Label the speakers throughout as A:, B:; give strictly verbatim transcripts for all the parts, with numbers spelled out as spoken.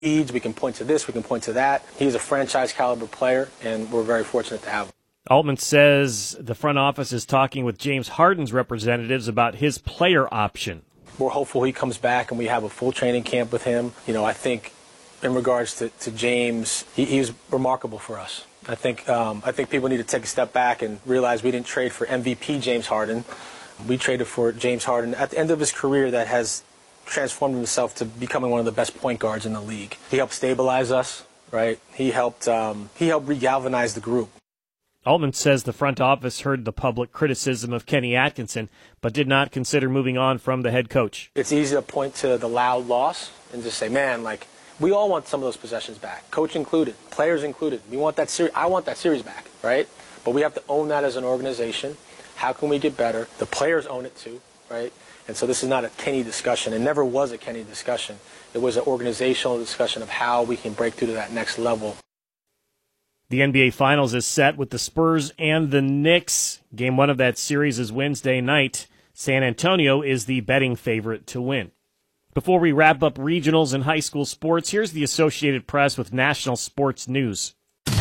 A: We can point to this, we can point to that. He's a franchise caliber player, and we're very fortunate to have him.
B: Altman says the front office is talking with James Harden's representatives about his player option.
A: We're hopeful he comes back and we have a full training camp with him. You know, I think in regards to, to James, he, he was remarkable for us. I think um, I think people need to take a step back and realize we didn't trade for M V P James Harden. We traded for James Harden at the end of his career that has transformed himself to becoming one of the best point guards in the league. He helped stabilize us, right? He helped um, he helped re-galvanize the group.
B: Altman says the front office heard the public criticism of Kenny Atkinson, but did not consider moving on from the head coach.
A: It's easy to point to the loud loss and just say, man, like, we all want some of those possessions back, coach included, players included. We want that series. I want that series back, right? But we have to own that as an organization. How can we get better? The players own it too, right? And so this is not a Kenny discussion. It never was a Kenny discussion. It was an organizational discussion of how we can break through to that next level.
B: The N B A Finals is set with the Spurs and the Knicks. Game one of that series is Wednesday night. San Antonio is the betting favorite to win. Before we wrap up regionals and high school sports, here's the Associated Press with national sports news.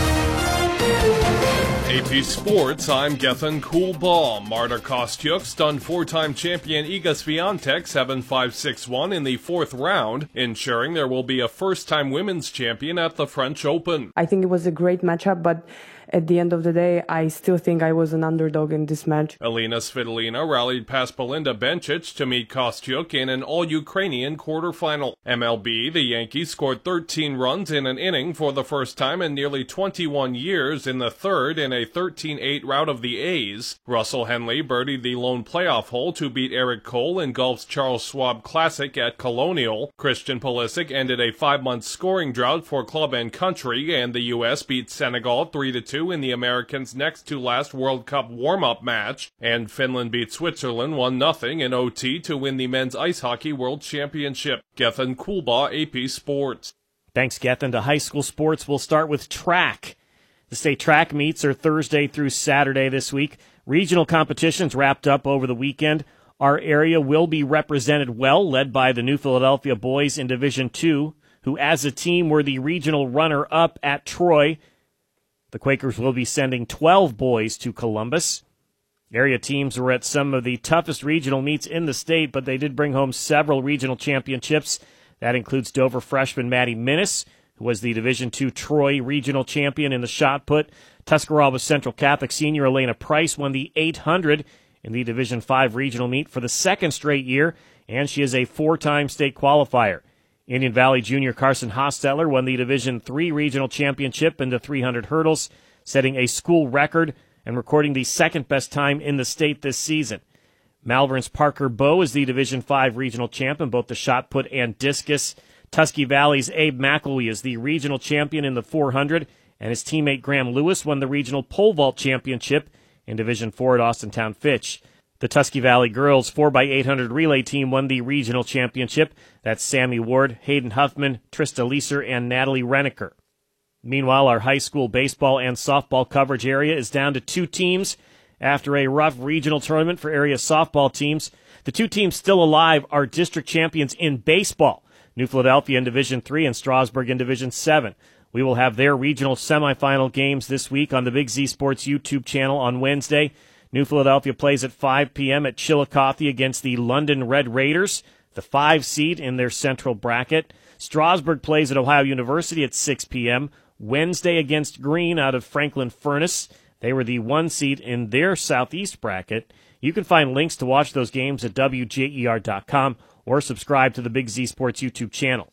C: A P Sports, I'm Gethin Coolball. Marta Kostyuk stunned four-time champion Iga Swiatek seven five six one in the fourth round, ensuring there will be a first-time women's champion at the French Open.
D: I think it was a great matchup, but at the end of the day, I still think I was an underdog in this match.
C: Elena Svitolina rallied past Belinda Bencic to meet Kostyuk in an all-Ukrainian quarterfinal. M L B, the Yankees scored thirteen runs in an inning for the first time in nearly twenty-one years in the third in a thirteen eight rout of the A's. Russell Henley birdied the lone playoff hole to beat Eric Cole in golf's Charles Schwab Classic at Colonial. Christian Pulisic ended a five-month scoring drought for club and country, and the U S beat Senegal three to two in the Americans' next-to-last World Cup warm-up match, and Finland beat Switzerland one nothing in O T to win the Men's Ice Hockey World Championship. Gethin Coolbaugh, A P Sports.
B: Thanks, Gethin. To high school sports, we'll start with track. The state track meets are Thursday through Saturday this week. Regional competitions wrapped up over the weekend. Our area will be represented well, led by the New Philadelphia boys in Division two, who as a team were the regional runner-up at Troy. The Quakers will be sending twelve boys to Columbus. Area teams were at some of the toughest regional meets in the state, but they did bring home several regional championships. That includes Dover freshman Maddie Minnis, who was the Division two Troy regional champion in the shot put. Tuscarawas Central Catholic senior Elena Price won the eight hundred in the Division five regional meet for the second straight year, and she is a four-time state qualifier. Indian Valley junior Carson Hostetler won the Division three regional championship in the three hundred hurdles, setting a school record and recording the second-best time in the state this season. Malvern's Parker Bowe is the Division five regional champ in both the shot put and discus. Tusky Valley's Abe McElwee is the regional champion in the four hundred, and his teammate Graham Lewis won the regional pole vault championship in Division four at Austintown Fitch. The Tusky Valley girls four by eight hundred relay team won the regional championship. That's Sammy Ward, Hayden Huffman, Trista Leeser, and Natalie Reniker. Meanwhile, our high school baseball and softball coverage area is down to two teams after a rough regional tournament for area softball teams. The two teams still alive are district champions in baseball, New Philadelphia in Division three and Strasburg in Division seven. We will have their regional semifinal games this week on the Big Z Sports YouTube channel on Wednesday. New Philadelphia plays at five p.m. at Chillicothe against the London Red Raiders, the five seed in their central bracket. Strasburg plays at Ohio University at six p.m. Wednesday against Green out of Franklin Furnace. They were the one seed in their southeast bracket. You can find links to watch those games at W J E R dot com or subscribe to the Big Z Sports YouTube channel.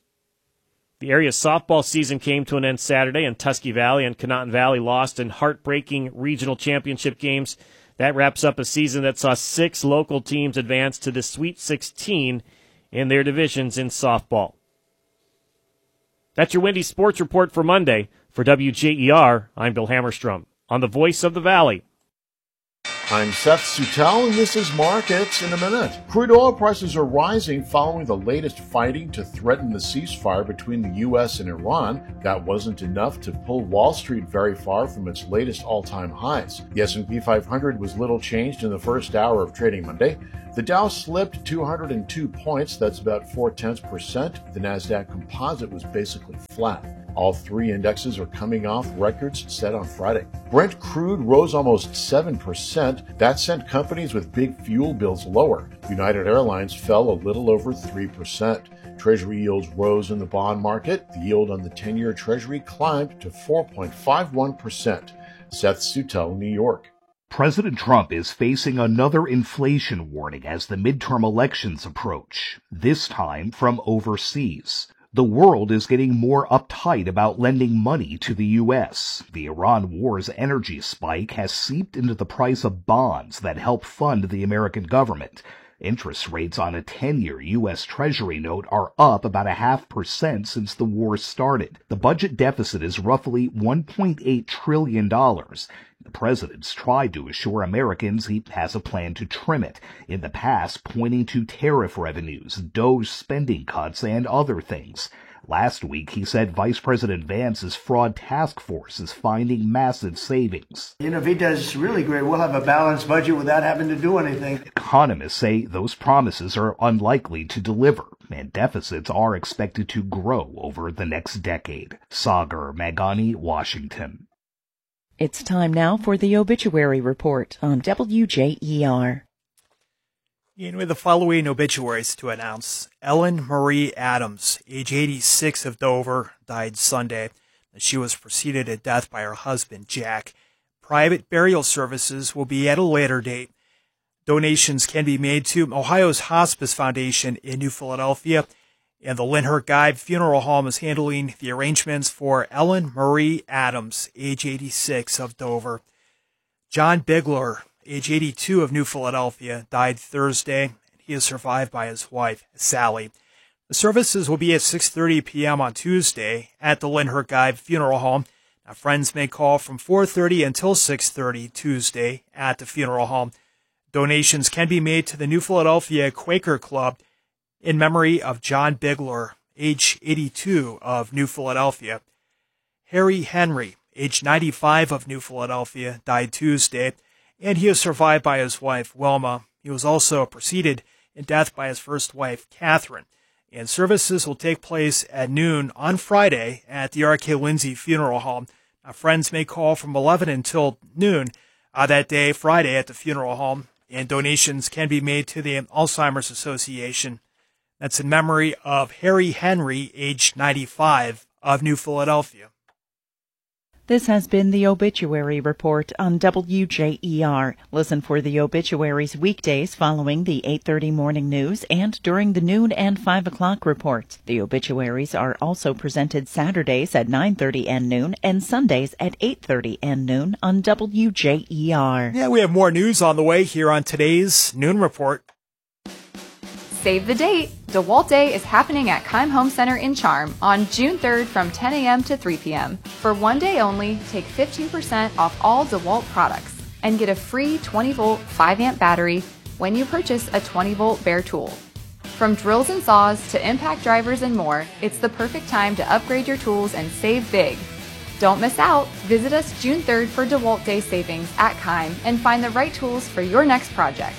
B: The area's softball season came to an end Saturday, and Tusky Valley and Conotton Valley lost in heartbreaking regional championship games. That wraps up a season that saw six local teams advance to the Sweet sixteen in their divisions in softball. That's your Windy Sports Report for Monday. For W J E R, I'm Bill Hammerstrom on the Voice of the Valley.
E: I'm Seth Sutel, and this is Markets in a Minute. Crude oil prices are rising following the latest fighting to threaten the ceasefire between the U S and Iran. That wasn't enough to pull Wall Street very far from its latest all-time highs. The S and P five hundred was little changed in the first hour of trading Monday. The Dow slipped two hundred two points, that's about four-tenths percent. The NASDAQ Composite was basically flat. All three indexes are coming off records set on Friday. Brent crude rose almost seven percent. That sent companies with big fuel bills lower. United Airlines fell a little over three percent. Treasury yields rose in the bond market. The yield on the ten-year Treasury climbed to four point five one percent. Seth Sutel, New York.
F: President Trump is facing another inflation warning as the midterm elections approach, this time from overseas. The world is getting more uptight about lending money to the U S. The Iran war's energy spike has seeped into the price of bonds that help fund the American government. Interest rates on a ten-year U S Treasury note are up about a half percent since the war started. The budget deficit is roughly one point eight trillion dollars. The president's tried to assure Americans he has a plan to trim it, in the past pointing to tariff revenues, DOGE spending cuts, and other things. Last week, he said Vice President Vance's fraud task force is finding massive savings.
G: You know, if he does really great, we'll have a balanced budget without having to do anything.
F: Economists say those promises are unlikely to deliver, and deficits are expected to grow over the next decade. Sagar Magani, Washington.
H: It's time now for the obituary report on W J E R.
I: And with the following obituaries to announce, Ellen Marie Adams, age eighty-six, of Dover, died Sunday. She was preceded at death by her husband, Jack. Private burial services will be at a later date. Donations can be made to Ohio's Hospice Foundation in New Philadelphia, and the Linhart Guide Funeral Home is handling the arrangements for Ellen Marie Adams, age eighty-six, of Dover. John Bigler, age eighty-two, of New Philadelphia, died Thursday. He is survived by his wife, Sally. The services will be at six thirty p.m. on Tuesday at the Linhart Guide Funeral Home. Now, friends may call from four thirty until six thirty Tuesday at the funeral home. Donations can be made to the New Philadelphia Quaker Club in memory of John Bigler, age eighty-two, of New Philadelphia. Harry Henry, age ninety-five, of New Philadelphia, died Tuesday, and he is survived by his wife, Wilma. He was also preceded in death by his first wife, Catherine. And services will take place at noon on Friday at the R K Lindsay Funeral Home. Now, friends may call from eleven until noon uh, that day, Friday, at the funeral home, and donations can be made to the Alzheimer's Association. That's in memory of Harry Henry, age ninety-five, of New Philadelphia.
H: This has been the Obituary Report on W J E R. Listen for the obituaries weekdays following the eight thirty morning news and during the noon and five o'clock reports. The obituaries are also presented Saturdays at nine thirty and noon and Sundays at eight thirty and noon on W J E R.
I: Yeah, we have more news on the way here on today's Noon Report.
J: Save the date! DeWalt Day is happening at Keim Home Center in Charm on June third from ten a.m. to three p.m. For one day only, take fifteen percent off all DeWalt products and get a free twenty volt five amp battery when you purchase a twenty volt bare tool. From drills and saws to impact drivers and more, it's the perfect time to upgrade your tools and save big. Don't miss out! Visit us June third for DeWalt Day savings at Keim and find the right tools for your next project.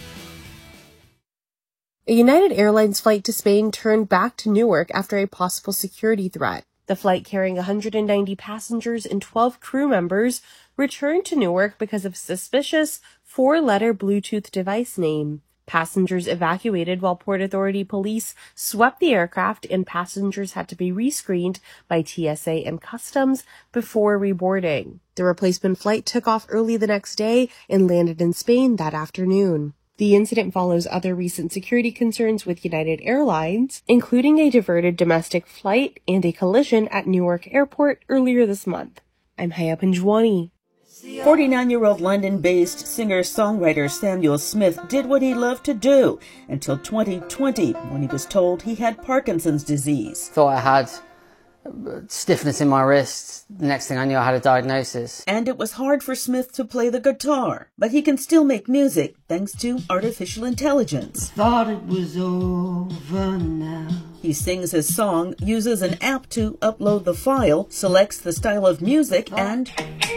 K: A United Airlines flight to Spain turned back to Newark after a possible security threat. The flight carrying one hundred ninety passengers and twelve crew members returned to Newark because of suspicious four-letter Bluetooth device name. Passengers evacuated while Port Authority police swept the aircraft, and passengers had to be rescreened by T S A and Customs before reboarding. The replacement flight took off early the next day and landed in Spain that afternoon. The incident follows other recent security concerns with United Airlines, including a diverted domestic flight and a collision at Newark Airport earlier this month. I'm Haya Panjwani.
L: forty-nine-year-old London-based singer-songwriter Samuel Smith did what he loved to do until twenty twenty, when he was told he had Parkinson's disease.
M: Thought I had stiffness in my wrist. The next thing I knew, I had a diagnosis.
L: And it was hard for Smith to play the guitar, but he can still make music thanks to artificial intelligence.
N: Thought it was over now.
L: He sings his song, uses an app to upload the file, selects the style of music, and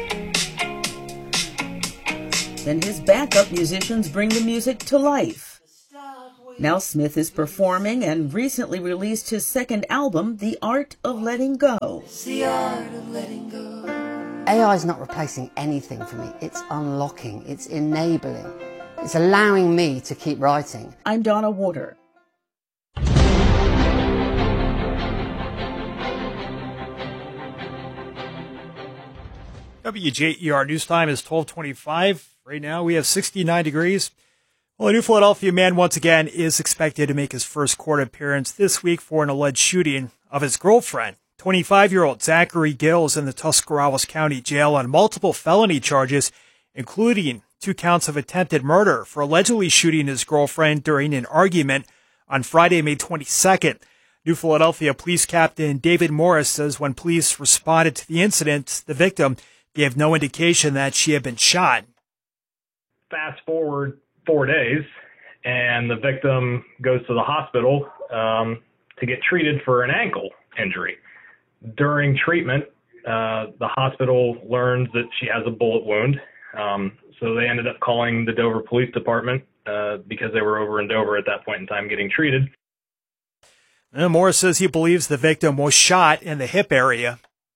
L: then his backup musicians bring the music to life. Now Smith is performing and recently released his second album, The Art of Letting Go.
N: It's the art of letting go.
M: A I is not replacing anything for me. It's unlocking. It's enabling. It's allowing me to keep writing.
L: I'm Donna Warder.
I: W J E R news time is twelve twenty-five. Right now we have sixty-nine degrees. Well, a New Philadelphia man once again is expected to make his first court appearance this week for an alleged shooting of his girlfriend. twenty-five-year-old Zachary Gill is in the Tuscarawas County Jail on multiple felony charges, including two counts of attempted murder for allegedly shooting his girlfriend during an argument on Friday, May twenty-second. New Philadelphia Police Captain David Morris says when police responded to the incident, the victim gave no indication that she had been shot.
O: Fast forward four days, and the victim goes to the hospital um, to get treated for an ankle injury. During treatment, uh, the hospital learns that she has a bullet wound, um, so they ended up calling the Dover Police Department uh, because they were over in Dover at that point in time getting treated.
I: And Morris says he believes the victim was shot in the hip area.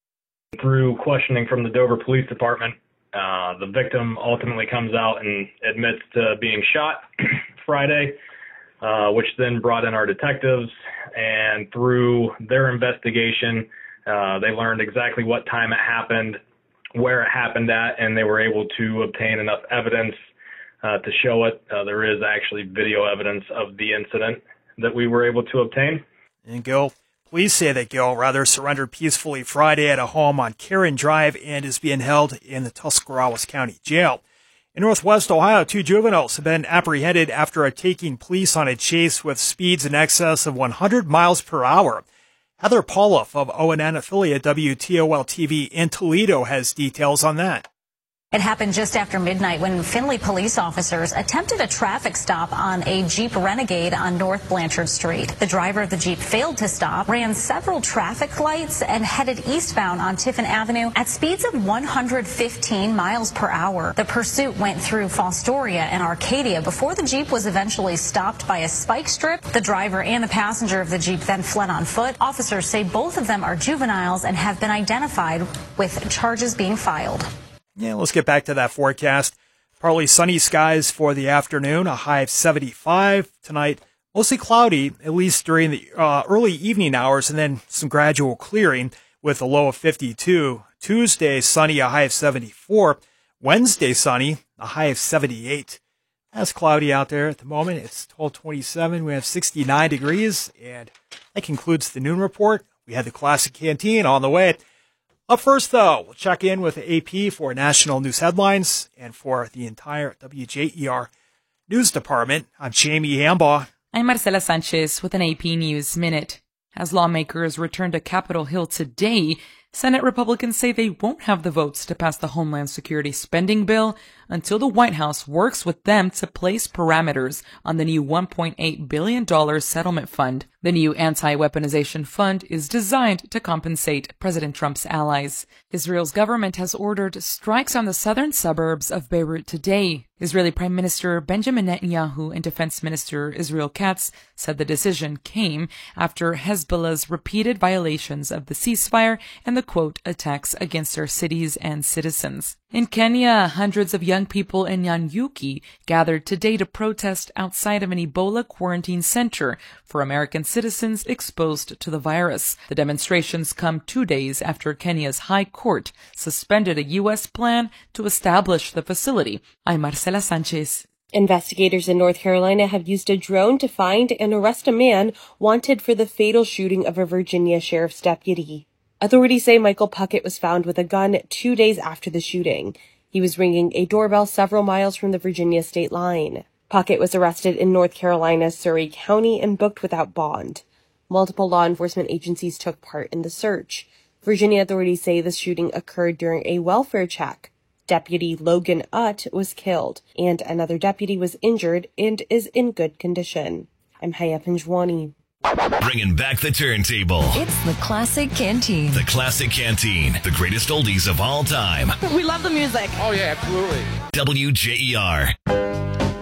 O: Through questioning from the Dover Police Department, Uh, the victim ultimately comes out and admits to being shot Friday, uh, which then brought in our detectives. And through their investigation, uh, they learned exactly what time it happened, where it happened at, and they were able to obtain enough evidence uh, to show it. Uh, there is actually video evidence of the incident that we were able to obtain.
I: And Gill, police say that Gill rather surrendered peacefully Friday at a home on Karen Drive and is being held in the Tuscarawas County Jail. In Northwest Ohio, two juveniles have been apprehended after taking police on a chase with speeds in excess of one hundred miles per hour. Heather Pauloff of O N N affiliate W T O L T V in Toledo has details on that.
P: It happened just after midnight when Findlay police officers attempted a traffic stop on a Jeep Renegade on North Blanchard Street. The driver of the Jeep failed to stop, ran several traffic lights, and headed eastbound on Tiffin Avenue at speeds of one hundred fifteen miles per hour. The pursuit went through Fostoria and Arcadia before the Jeep was eventually stopped by a spike strip. The driver and the passenger of the Jeep then fled on foot. Officers say both of them are juveniles and have been identified with charges being filed.
I: Yeah, let's get back to that forecast. Partly sunny skies for the afternoon, a high of seventy-five. Tonight, mostly cloudy, at least during the uh, early evening hours, and then some gradual clearing with a low of fifty-two. Tuesday, sunny, a high of seventy-four. Wednesday, sunny, a high of seventy-eight. That's cloudy out there at the moment. It's twelve twenty-seven. We have sixty-nine degrees, and that concludes the noon report. We had the Classic Canteen on the way. Up first, though, we'll check in with A P for national news headlines and for the entire W J E R news department. I'm Jamie Hambaugh.
Q: I'm Marcela Sanchez with an A P News Minute. As lawmakers return to Capitol Hill today, Senate Republicans say they won't have the votes to pass the Homeland Security spending bill until the White House works with them to place parameters on the new one point eight billion dollars settlement fund. The new anti-weaponization fund is designed to compensate President Trump's allies. Israel's government has ordered strikes on the southern suburbs of Beirut today. Israeli Prime Minister Benjamin Netanyahu and Defense Minister Israel Katz said the decision came after Hezbollah's repeated violations of the ceasefire and the, quote, attacks against our cities and citizens. In Kenya, hundreds of young people in Nanyuki gathered today to protest outside of an Ebola quarantine center for American citizens exposed to the virus. The demonstrations come two days after Kenya's High Court suspended a U S plan to establish the facility. I'm Marcela Sanchez.
K: Investigators in North Carolina have used a drone to find and arrest a man wanted for the fatal shooting of a Virginia sheriff's deputy. Authorities say Michael Puckett was found with a gun two days after the shooting. He was ringing a doorbell several miles from the Virginia state line. Puckett was arrested in North Carolina's Surrey County and booked without bond. Multiple law enforcement agencies took part in the search. Virginia authorities say the shooting occurred during a welfare check. Deputy Logan Utt was killed, and another deputy was injured and is in good condition. I'm Haya Pinjwani.
R: Bringing back the turntable.
S: It's the Classic Canteen.
R: The Classic Canteen. The greatest oldies of all time.
S: We love the music.
R: Oh, yeah, absolutely. W J E R.